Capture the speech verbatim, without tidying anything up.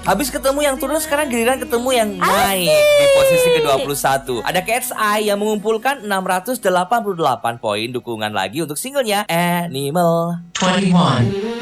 Habis ketemu yang turun, sekarang giliran ketemu yang naik di posisi ke dua puluh satu. Ada Cat's Eye yang mengumpulkan enam ratus delapan puluh delapan poin dukungan lagi untuk singlenya Animal. twenty-one.